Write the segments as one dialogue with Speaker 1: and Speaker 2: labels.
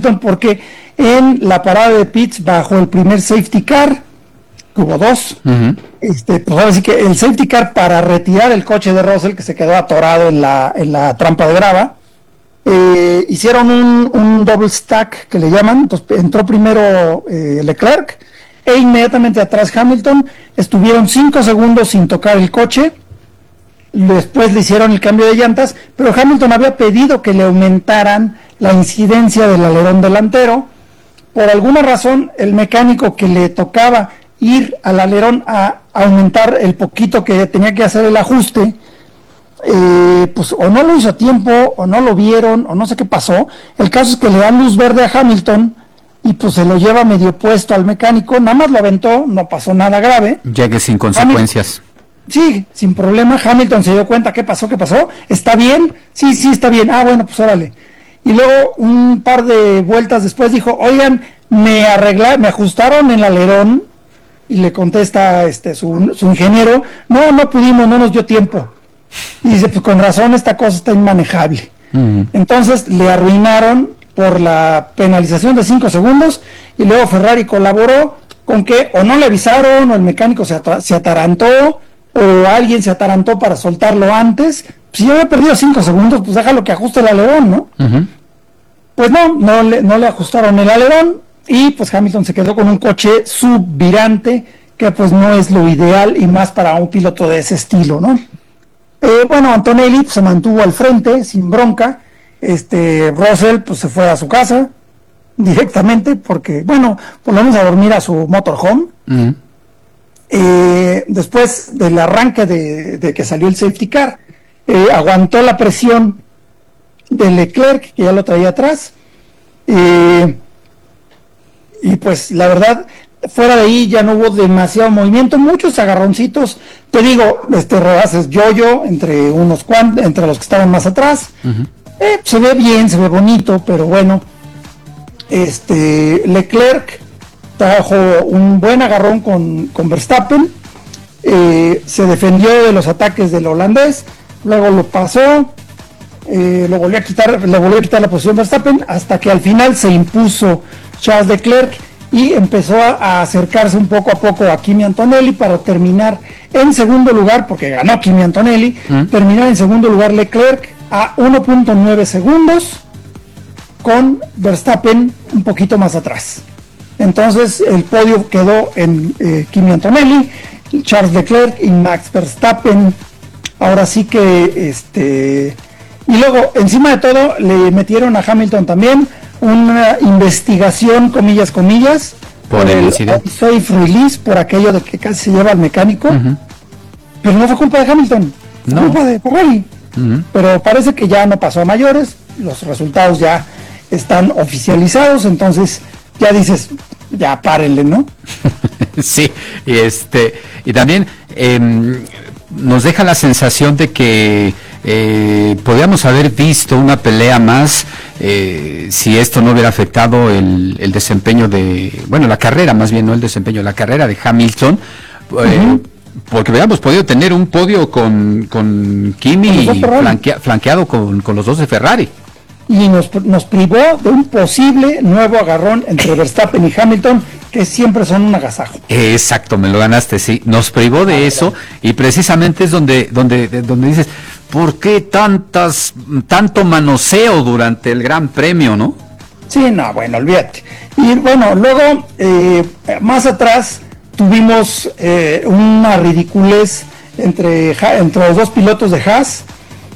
Speaker 1: Hamilton porque en la parada de pits bajo el primer safety car, que hubo dos, pues ahora sí que el safety car para retirar el coche de Russell que se quedó atorado en la trampa de grava, hicieron un double stack que le llaman. Entonces entró primero Leclerc e inmediatamente atrás Hamilton. Estuvieron 5 segundos sin tocar el coche. Después le hicieron el cambio de llantas, pero Hamilton había pedido que le aumentaran la incidencia del alerón delantero. Por alguna razón el mecánico que le tocaba ir al alerón a aumentar el poquito que tenía que hacer el ajuste, pues o no lo hizo a tiempo, o no lo vieron, o no sé qué pasó. El caso es que le dan luz verde a Hamilton y pues se lo lleva medio puesto al mecánico, nada más lo aventó, no pasó nada grave.
Speaker 2: Llegue sin consecuencias.
Speaker 1: Sí, sin problema. Hamilton se dio cuenta, ¿qué pasó? ¿Está bien? Sí, está bien. Ah, bueno, pues órale. Y luego un par de vueltas después dijo, oigan, me ajustaron el alerón, y le contesta su ingeniero, no pudimos, no nos dio tiempo. Y dice, pues con razón esta cosa está inmanejable. Entonces le arruinaron por la penalización de 5 segundos, y luego Ferrari colaboró con que o no le avisaron, o el mecánico se atarantó, o alguien se atarantó para soltarlo antes. Si yo había perdido 5 segundos, pues déjalo que ajuste el alerón, ¿no? Pues no le ajustaron el alerón, y pues Hamilton se quedó con un coche subvirante, que pues no es lo ideal, y más para un piloto de ese estilo, ¿no? Bueno, Antonelli pues, se mantuvo al frente sin bronca. Russell pues se fue a su casa directamente porque, bueno, pues vamos a dormir a su motorhome. Después del arranque de que salió el safety car, aguantó la presión de Leclerc, que ya lo traía atrás, y pues la verdad, fuera de ahí ya no hubo demasiado movimiento, muchos agarroncitos, te digo, rebases yo-yo entre los que estaban más atrás. Se ve bien, se ve bonito, pero bueno, Leclerc trajo un buen agarrón con Verstappen, se defendió de los ataques del holandés, luego lo pasó, le volvió a quitar la posición Verstappen, hasta que al final se impuso Charles Leclerc y empezó a acercarse un poco a poco a Kimi Antonelli para terminar en segundo lugar, porque ganó Kimi Antonelli, terminar en segundo lugar Leclerc a 1.9 segundos, con Verstappen un poquito más atrás. Entonces el podio quedó en Kimi Antonelli, Charles Leclerc y Max Verstappen. Ahora sí que y luego encima de todo le metieron a Hamilton también una investigación, comillas,
Speaker 2: por el incidente,
Speaker 1: safe release, por aquello de que casi se lleva al mecánico. Pero no fue culpa de Hamilton, fue culpa de Ferrari. Pero parece que ya no pasó a mayores, los resultados ya están oficializados, entonces ya dices, ya párenle, ¿no?
Speaker 2: Sí, y también nos deja la sensación de que podríamos haber visto una pelea más si esto no hubiera afectado el desempeño la carrera, más bien, no el desempeño, la carrera de Hamilton, porque hubiéramos podido tener un podio con Kimi flanqueado con los dos de Ferrari.
Speaker 1: Y nos privó de un posible nuevo agarrón entre Verstappen y Hamilton, que siempre son un agasajo.
Speaker 2: Exacto, me lo ganaste, sí. Nos privó de eso, y precisamente es donde dices, ¿por qué tanto manoseo durante el Gran Premio, no?
Speaker 1: Sí, no, bueno, olvídate. Y bueno, luego, más atrás, tuvimos una ridiculez entre los dos pilotos de Haas,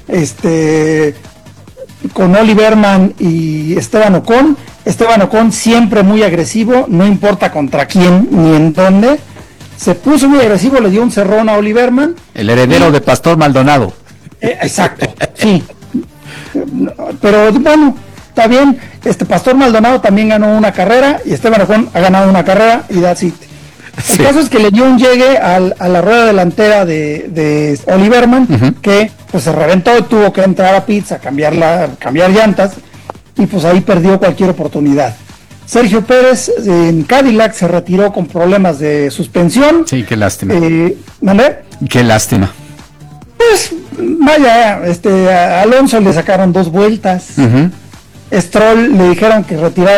Speaker 1: con Oliverman y Esteban Ocon. Esteban Ocon siempre muy agresivo, no importa contra quién ni en dónde. Se puso muy agresivo, le dio un cerrón a Oliverman.
Speaker 2: El heredero de Pastor Maldonado.
Speaker 1: Exacto, sí. Pero bueno, está bien. Pastor Maldonado también ganó una carrera y Esteban Ocon ha ganado una carrera y that's it. El caso es que le dio un llegue a la rueda delantera de Oliverman, que pues se reventó y tuvo que entrar a pits a cambiar llantas, y pues ahí perdió cualquier oportunidad. Sergio Pérez en Cadillac se retiró con problemas de suspensión.
Speaker 2: Sí, qué lástima.
Speaker 1: ¿Mandé?
Speaker 2: Qué lástima.
Speaker 1: Pues vaya, a Alonso le sacaron 2 vueltas. Stroll le dijeron que retirara